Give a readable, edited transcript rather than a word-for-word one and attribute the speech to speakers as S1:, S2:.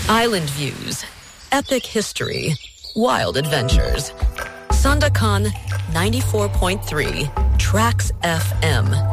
S1: Island views, epic history, wild adventures. Sandakan 94.3 Tracks FM.